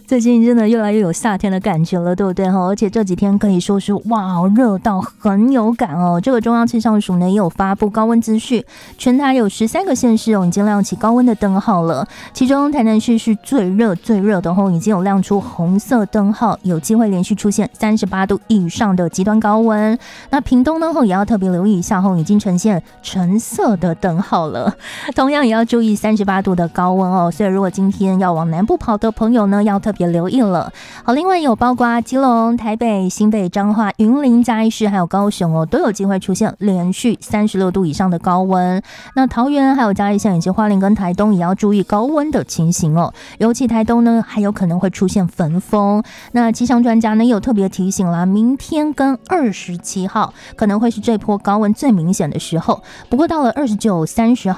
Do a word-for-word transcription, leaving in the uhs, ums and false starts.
最近真的越来越有夏天的感觉了，对不对？而且这几天可以说是哇，热到很有感哦。这个中央气象署呢也有发布高温资讯，全台有十三个县市哦已经亮起高温的灯号了，其中台南市是最热最热的哦，已经有亮出红色灯号，有机会连续出现三十八度以上的极端高温。那屏东呢也要特别留意一下哦，已经呈现橙色的灯号了，同样也要注意三十八度的高温哦。所以如果今天要往南部跑的朋友呢，要特别留意了。好，另外有包括基隆、台北、新北、彰化、云林、嘉义市还有高雄哦，都有机会出现连续三十六度以上的高温。那桃园还有嘉义县以及花莲跟台东也要注意高温的情形哦，尤其台东呢还有可能会出现焚风。那气象专家呢也有特别提醒啦，明天跟二十七号可能会是这波高温最明显的时候，不过到了二十九、三十号